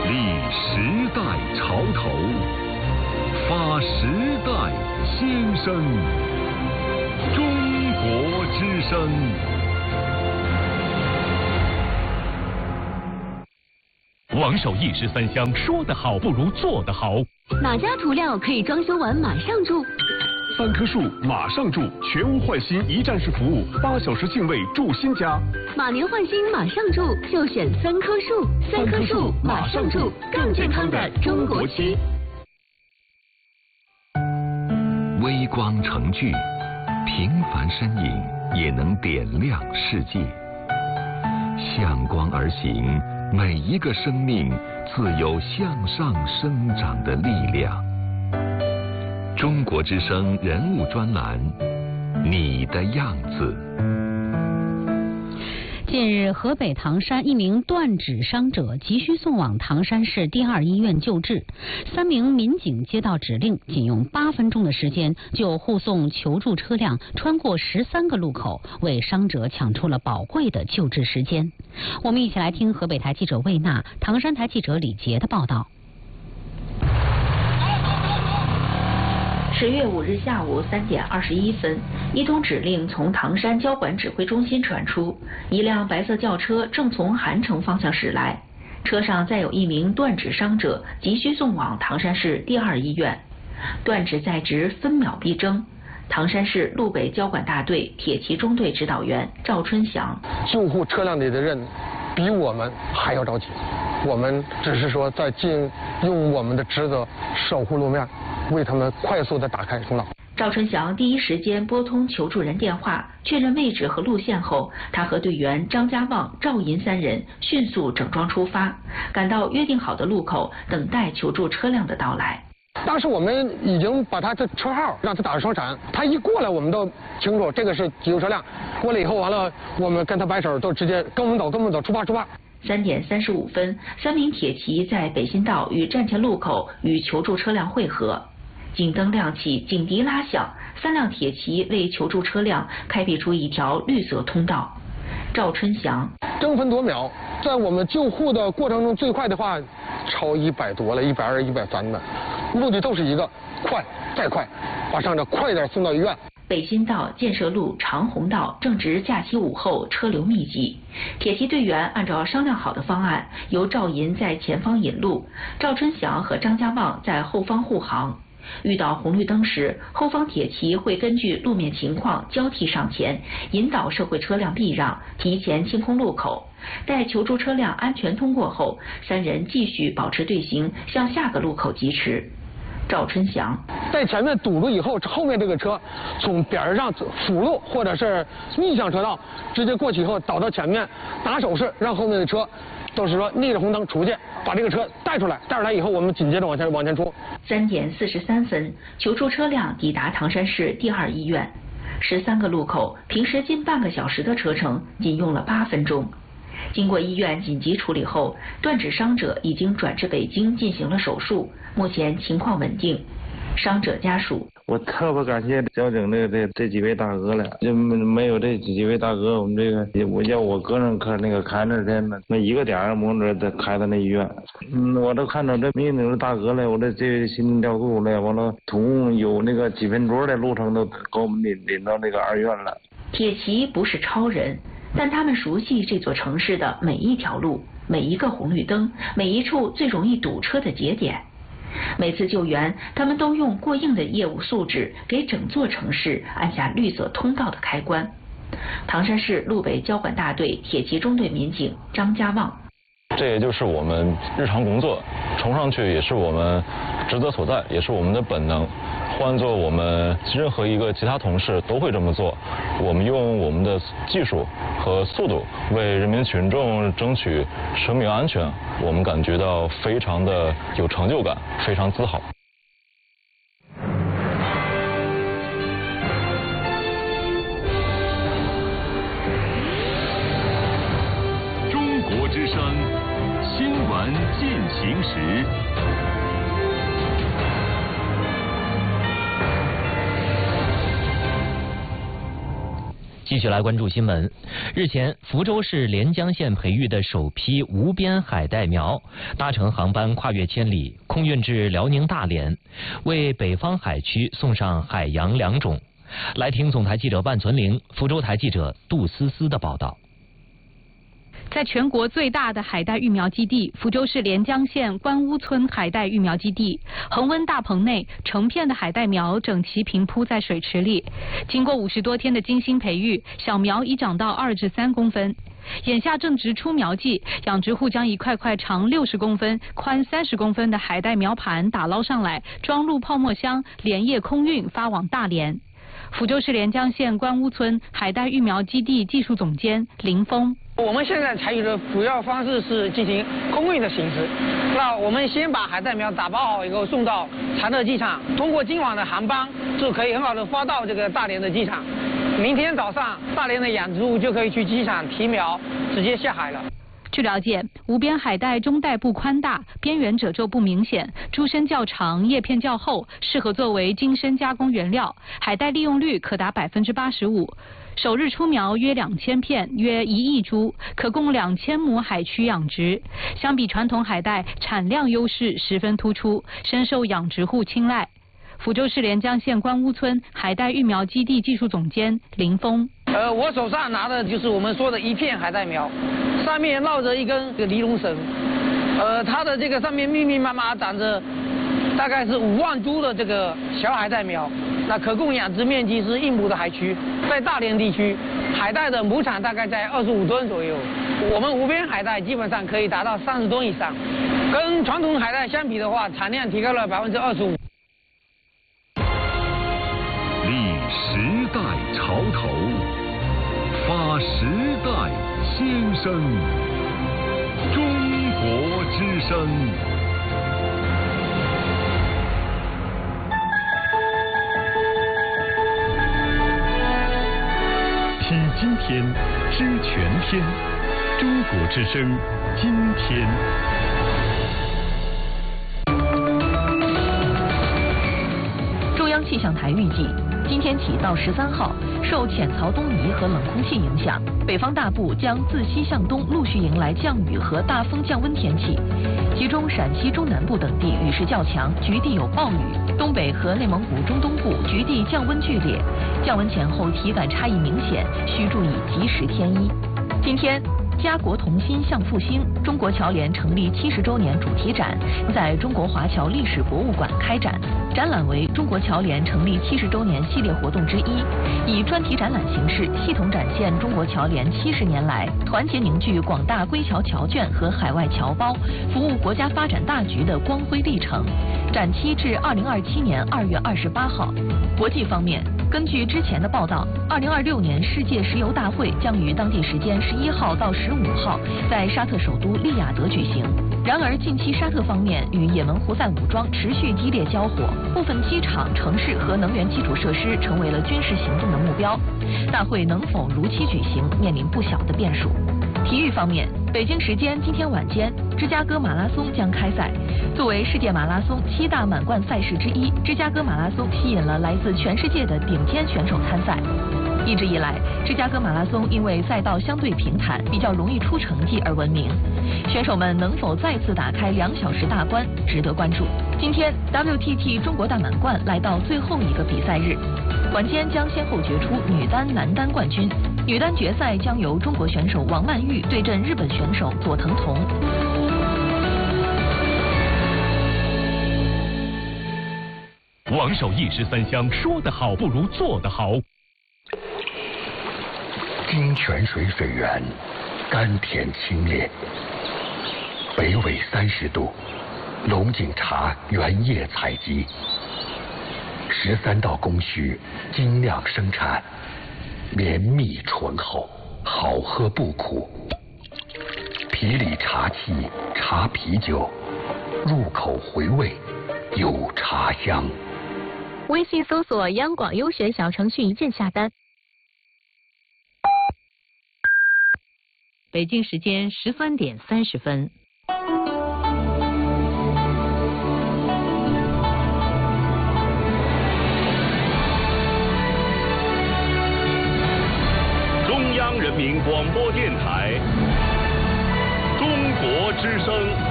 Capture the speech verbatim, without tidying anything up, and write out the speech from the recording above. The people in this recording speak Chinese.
立时代潮头，发时代先声。中国之声。 王守义十三香，说得好不如做得好。 哪家涂料可以装修完马上住？ 三棵树马上住，全屋换新一站式服务，八小时净位住新家。 马年换新马上住，就选三棵树。三棵树马上住，更健康的中国区。 微光成炬，平凡身影也能点亮世界。向光而行，每一个生命自有向上生长的力量。中国之声人物专栏，你的样子。 近日，河北唐山一名断指伤者急需送往唐山市第二医院救治。三名民警接到指令，仅用八分钟的时间就护送求助车辆穿过十三个路口，为伤者抢出了宝贵的救治时间。我们一起来听河北台记者魏娜、唐山台记者李杰的报道。 十月五日下午三点二十一分，一通指令从唐山交管指挥中心传出，一辆白色轿车正从韩城方向驶来，车上载有一名断指伤者，急需送往唐山市第二医院。断指在职，分秒必争。唐山市路北交管大队铁骑中队指导员赵春祥： 救护车辆里的人比我们还要着急，我们只是说在尽用我们的职责守护路面，为他们快速的打开通道。 赵春祥第一时间拨通求助人电话，确认位置和路线后，他和队员张家旺、赵银三人迅速整装出发，赶到约定好的路口，等待求助车辆的到来。 当时我们已经把他的车号让他打上双闪，他一过来我们都清楚这个是急救车辆。过来以后完了，我们跟他摆手，都直接跟我们走，跟我们走，出发出发。 三点三十五分，三名铁骑在北新道与站前路口与求助车辆汇合。警灯亮起，警笛拉响，三辆铁骑为求助车辆开辟出一条绿色通道。赵春祥： 争分夺秒，在我们救护的过程中，最快的话超一百多了，一百二、一百三的，目的都是一个快，再快，把伤者快点送到医院。 北新道、建设路、长虹道正值假期午后，车流密集。铁骑队员按照商量好的方案，由赵银在前方引路，赵春祥和张家旺在后方护航。遇到红绿灯时，后方铁骑会根据路面情况交替上前，引导社会车辆避让，提前清空路口。待求助车辆安全通过后，三人继续保持队形，向下个路口疾驰。赵春祥： 在前面堵住以后，后面这个车从边上辅路或者是逆向车道直接过去以后，倒到前面，打手势让后面的车都是说逆着红灯出去，把这个车带出来，带出来以后我们紧接着往前往前冲。 三点四十三分，求助车辆抵达唐山市第二医院。十三个路口，平时近半个小时的车程，仅用了八分钟。经过医院紧急处理后，断指伤者已经转至北京进行了手术，目前情况稳定。伤者家属： 我特别感谢交警的这这几位大哥了，就没有这几位大哥，我们这个我叫我搁那可那个开那天呢，那一个点儿摸着在开到那医院，嗯，我都看到这民警的大哥了，我这这心惊跳动了，完了，总共有那个几分钟的路程都给我们领领到那个二院了。 铁骑不是超人，但他们熟悉这座城市的每一条路、每一个红绿灯、每一处最容易堵车的节点。每次救援，他们都用过硬的业务素质给整座城市按下绿色通道的开关。唐山市路北交管大队铁骑中队民警张家旺： 这也就是我们日常工作，冲上去也是我们职责所在，也是我们的本能。换做我们任何一个其他同事都会这么做。我们用我们的技术和速度为人民群众争取生命安全，我们感觉到非常的有成就感，非常自豪。 中国之声新闻进行时。 继继续来关注新闻。日前，福州市连江县培育的首批无边海带苗搭乘航班跨越千里，空运至辽宁大连，为北方海区送上海洋良种。来听总台记者万存玲、福州台记者杜思思的报道。 在全国最大的海带育苗基地福州市连江县关屋村海带育苗基地，恒温大棚内成片的海带苗整齐平铺在水池里，经过五十多天的精心培育，小苗已长到二至三公分。眼下正值出苗季，养殖户将一块块长六十公分、宽三十公分的海带苗盘打捞上来，装入泡沫箱，连夜空运发往大连。福州市连江县关屋村海带育苗基地技术总监林峰。 我们现在采取的主要方式是进行空运的形式。那我们先把海带苗打包好以后送到常德机场，通过今晚的航班就可以很好的发到这个大连的机场。明天早上大连的养殖户就可以去机场提苗，直接下海了。 据了解，无边海带中带部宽大，边缘褶皱不明显，株身较长，叶片较厚，适合作为精深加工原料，海带利用率可达百分之八十五。首日出苗约两千片，约一亿株，可供两千亩海区养殖。相比传统海带，产量优势十分突出，深受养殖户青睐。福州市连江县关屋村海带育苗基地技术总监林峰。 呃，我手上拿的就是我们说的一片海带苗，上面绕着一根这个尼龙绳，呃，它的这个上面密密麻麻长着大概是五万株的这个小海带苗，那可供养殖面积是一亩的海区。在大连地区，海带的亩产大概在二十五吨左右，我们无边海带基本上可以达到三十吨以上，跟传统海带相比的话，产量提高了百分之二十五。 立时代潮头，发时代先声，中国之声。 听今天，知全天，中国之声，今天。 中央气象台预计，今天起到十三号，受浅槽东移和冷空气影响，北方大部将自西向东陆续迎来降雨和大风降温天气，其中陕西中南部等地雨势较强，局地有暴雨；东北和内蒙古中东部局地降温剧烈，降温前后体感差异明显，需注意及时添衣。今天，家国同心向复兴中国侨联成立七十周年主题展在中国华侨历史博物馆开展，展览为中国侨联成立七十周年系列活动之一，以专题展览形式系统展现中国侨联七十年来团结凝聚广大归侨侨眷和海外侨胞，服务国家发展大局的光辉历程。展期至二零二七年二月二十八号。国际方面，根据之前的报道，二零二六年世界石油大会将于当地时间十一号到十五号在沙特首都利雅得举行。然而，近期沙特方面与也门胡塞武装持续激烈交火，部分机场、城市和能源基础设施成为了军事行动的目标。大会能否如期举行，面临不小的变数。体育方面，北京时间今天晚间，芝加哥马拉松将开赛。作为世界马拉松七大满贯赛事之一，芝加哥马拉松吸引了来自全世界的顶尖选手参赛。一直以来，芝加哥马拉松因为赛道相对平坦，比较容易出成绩而闻名。选手们能否再次打开两小时大关，值得关注。今天 W T T 中国大满贯来到最后一个比赛日，晚间将先后决出女单、男单冠军。女单决赛将由中国选手王曼玉对阵日本选手佐藤瞳。 王守义十三香，说得好不如做得好。 金泉水水源，甘甜清冽，北纬三十度，龙井茶原叶采集，十三道工序精酿生产，绵密醇厚，好喝不苦。皮里茶气，茶啤酒，入口回味，有茶香。 微信搜索央广优选小程序一键下单。 北京时间十三点三十分。 播电台，中国之声。